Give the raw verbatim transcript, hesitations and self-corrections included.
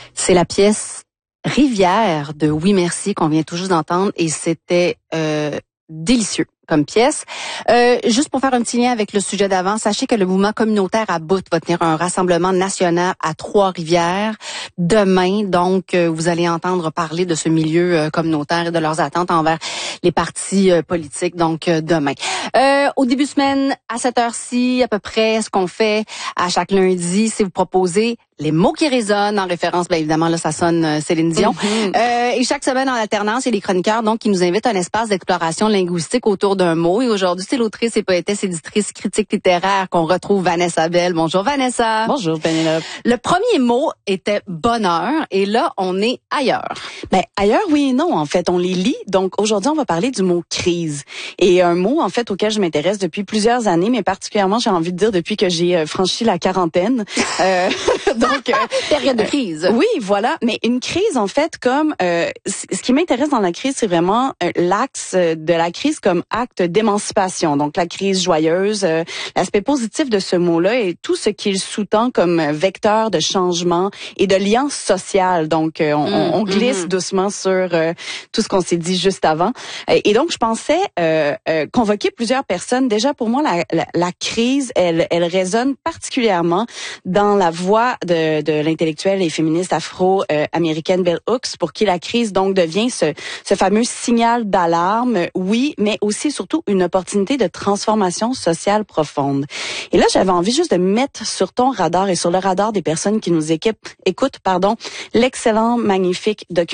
C'est la pièce Rivière de Oui Merci qu'on vient tout juste d'entendre et c'était euh, délicieux comme pièce. Euh, juste pour faire un petit lien avec le sujet d'avant, sachez que le mouvement communautaire à bout va tenir un rassemblement national à Trois-Rivières demain. Donc, euh, vous allez entendre parler de ce milieu euh, communautaire et de leurs attentes envers les partis euh, politiques. Donc, euh, demain. Euh, au début de semaine, à cette heure-ci, à peu près, ce qu'on fait à chaque lundi, c'est vous proposer les mots qui résonnent, en référence, bien évidemment, là, ça sonne euh, Céline Dion. Mm-hmm. Euh, et chaque semaine, en alternance, il y a des chroniqueurs donc qui nous invitent à un espace d'exploration linguistique autour d'un mot. Et aujourd'hui, c'est l'autrice et poétesse, éditrice, critique littéraire qu'on retrouve Vanessa Bell. Bonjour Vanessa. Bonjour Pénélope. Le premier mot était bonheur et là, on est ailleurs. Ben ailleurs, oui et non. En fait, on les lit. Donc aujourd'hui, on va parler du mot crise. Et un mot, en fait, auquel je m'intéresse depuis plusieurs années, mais particulièrement, j'ai envie de dire depuis que j'ai franchi la quarantaine. Euh, donc, euh, période de crise. Euh, oui, voilà. Mais une crise, en fait, comme euh, ce qui m'intéresse dans la crise, c'est vraiment euh, l'axe de la crise comme acte d'émancipation. Donc la crise joyeuse, euh, l'aspect positif de ce mot-là et tout ce qu'il sous-tend comme vecteur de changement et de lien social. Donc euh, on, mmh, on glisse mmh. doucement sur euh, tout ce qu'on s'est dit juste avant. Et donc je pensais euh, euh, convoquer plusieurs personnes. Déjà pour moi, la, la, la crise, elle, elle résonne particulièrement dans la voix de, de l'intellectuelle et féministe afro-américaine Bell Hooks, pour qui la crise donc devient ce, ce fameux signal d'alarme, oui, mais aussi surtout une opportunité de transformation sociale profonde. Et là, j'avais envie juste de mettre sur ton radar et sur le radar des personnes qui nous équipent, écoutent, pardon, l'excellent, magnifique documentaire